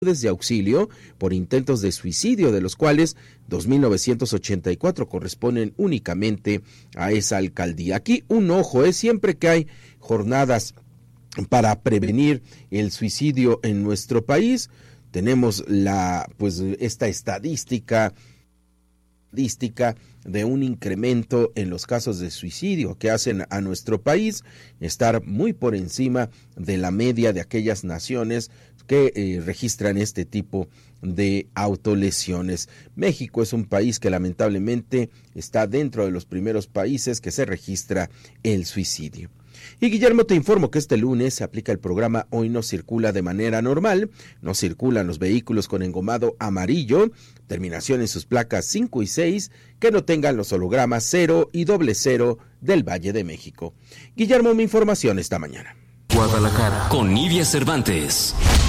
de auxilio por intentos de suicidio, de los cuales 2.984 corresponden únicamente a esa alcaldía. Aquí un ojo, siempre que hay jornadas para prevenir el suicidio en nuestro país, tenemos esta estadística de un incremento en los casos de suicidio que hacen a nuestro país estar muy por encima de la media de aquellas naciones que registran este tipo de autolesiones. México es un país que lamentablemente está dentro de los primeros países que se registra el suicidio. Y Guillermo, te informo que este lunes se aplica el programa Hoy no circula de manera normal. No circulan los vehículos con engomado amarillo, terminación en sus placas 5 y 6, que no tengan los hologramas 0 y 00 del Valle de México. Guillermo, mi información esta mañana. Guadalajara, con Nidia Cervantes.